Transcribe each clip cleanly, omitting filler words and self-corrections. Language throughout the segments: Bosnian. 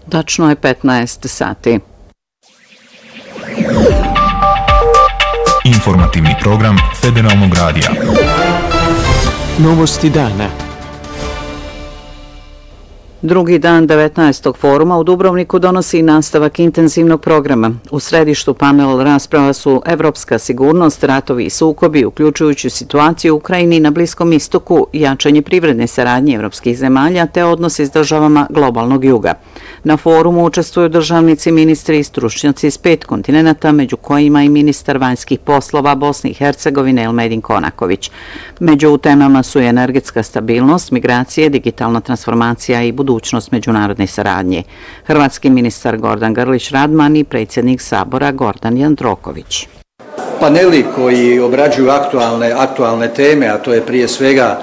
Tačno je 15 sati. Informativni program Federalnog radija. Novosti dana. Drugi dan 19. foruma u Dubrovniku donosi nastavak intenzivnog programa. U središtu panel rasprava su evropska sigurnost, ratovi i sukobi, uključujući situaciju u Ukrajini i na Bliskom istoku, jačanje privredne saradnje evropskih zemalja te odnosi s državama globalnog juga. Na forumu učestvuju državnici, ministri i stručnjaci iz 5 kontinenata, među kojima i ministar vanjskih poslova Bosne i Hercegovine Elmedin Konaković. Među temama su i energetska stabilnost, migracije, digitalna transformacija i budućnost međunarodne saradnje. Hrvatski ministar Gordan Grlić Radman i predsjednik Sabora Gordan Jandroković. Paneli koji obrađuju aktualne teme, a to je prije svega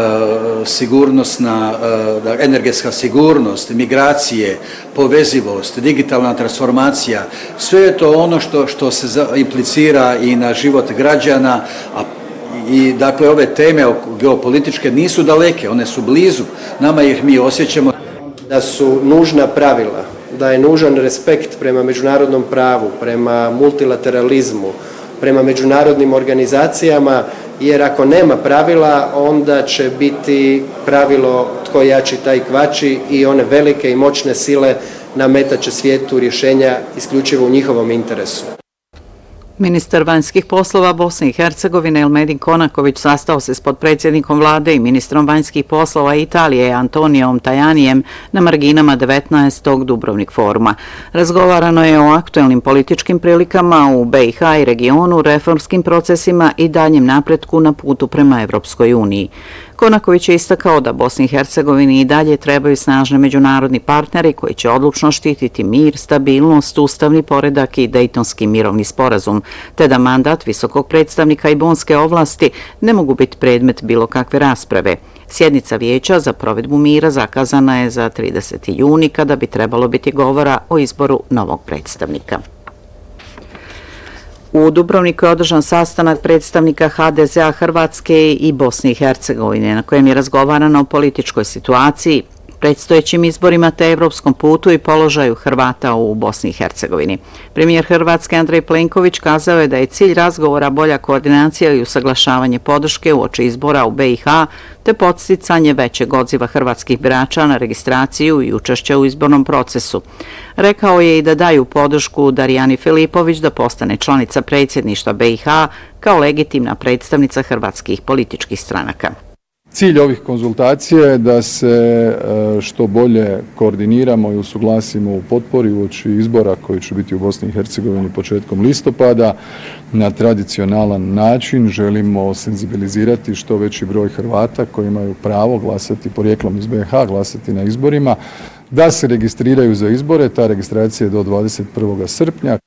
sigurnosna, energetska sigurnost, migracije, povezivost, digitalna transformacija, sve je to ono što se implicira i na život građana, i dakle ove teme geopolitičke nisu daleke, one su blizu, nama ih mi osjećamo. Da su nužna pravila, da je nužan respekt prema međunarodnom pravu, prema multilateralizmu, prema međunarodnim organizacijama, jer ako nema pravila, onda će biti pravilo tko jači taj kvači i one velike i moćne sile nametat će svijetu rješenja isključivo u njihovom interesu. Ministar vanjskih poslova Bosne i Hercegovine Elmedin Konaković sastao se s potpredsjednikom vlade i ministrom vanjskih poslova Italije Antonijom Tajanijem na marginama 19. Dubrovnik foruma. Razgovarano je o aktuelnim političkim prilikama u BiH i regionu, reformskim procesima i daljem napretku na putu prema Evropskoj uniji. Konaković je istakao da Bosni i Hercegovini i dalje trebaju snažni međunarodni partneri koji će odlučno štititi mir, stabilnost, ustavni poredak i Dejtonski mirovni sporazum, te da mandat visokog predstavnika i bonske ovlasti ne mogu biti predmet bilo kakve rasprave. Sjednica vijeća za provedbu mira zakazana je za 30. juni kada bi trebalo biti govora o izboru novog predstavnika. U Dubrovniku je održan sastanak predstavnika HDZ-a Hrvatske i Bosne i Hercegovine na kojem je razgovarano o političkoj situaciji, predstojećim izborima te evropskom putu i položaju Hrvata u Bosni i Hercegovini. Premijer Hrvatske Andrej Plenković kazao je da je cilj razgovora bolja koordinacija i usaglašavanje podrške uoči izbora u BiH te podsticanje većeg odziva hrvatskih birača na registraciju i učešće u izbornom procesu. Rekao je i da daju podršku Darijani Filipović da postane članica predsjedništva BiH kao legitimna predstavnica hrvatskih političkih stranaka. Cilj ovih konzultacija je da se što bolje koordiniramo i usuglasimo u potpori uoči izbora koji će biti u Bosni i Hercegovini početkom listopada. Na tradicionalan način želimo senzibilizirati što veći broj Hrvata koji imaju pravo glasati porijeklom iz BiH, glasati na izborima, da se registriraju za izbore. Ta registracija je do 21. srpnja.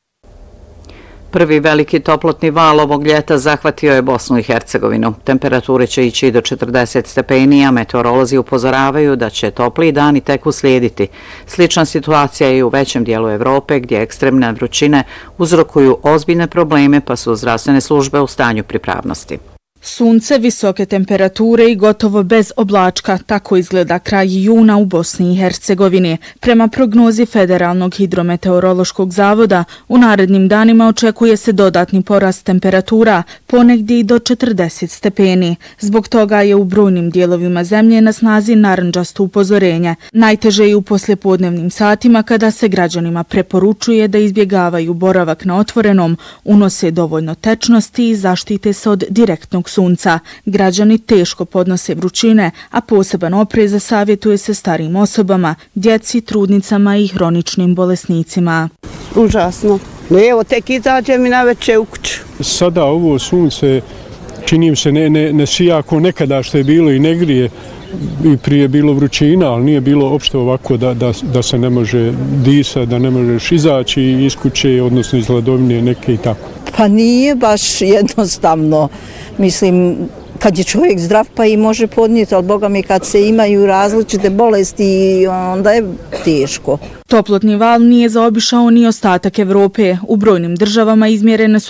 Prvi veliki toplotni val ovog ljeta zahvatio je Bosnu i Hercegovinu. Temperature će ići do 40 stepeni, a meteorolozi upozoravaju da će topliji dani tek uslijediti. Slična situacija je i u većem dijelu Evrope gdje ekstremne vrućine uzrokuju ozbiljne probleme pa su zdravstvene službe u stanju pripravnosti. Sunce, visoke temperature i gotovo bez oblačka, tako izgleda kraj juna u Bosni i Hercegovini. Prema prognozi Federalnog hidrometeorološkog zavoda, u narednim danima očekuje se dodatni porast temperatura, ponegdje i do 40 stepeni. Zbog toga je u brojnim dijelovima zemlje na snazi narandžasto upozorenje. Najteže je u poslijepodnevnim satima kada se građanima preporučuje da izbjegavaju boravak na otvorenom, unose dovoljno tečnosti i zaštite se od direktnog sunca. Građani teško podnose vrućine, a poseban oprez savjetuje se starijim osobama, djeci, trudnicama i hroničnim bolesnicima. Užasno. Evo, tek izađem i navečer u kuću. Sada ovo sunce čini se ne sija kao nekada što je bilo i ne grije. I prije bilo vrućina, ali nije bilo opšte ovako da se ne može disati, da ne možeš izaći iz kuće, odnosno iz hladovine neke i tako. Pa nije baš jednostavno. Mislim, kad je čovjek zdrav pa i može podnijeti, ali Boga mi kad se imaju različite bolesti, onda je teško. Toplotni val nije zaobišao ni ostatak Evrope. U brojnim državama izmjerene su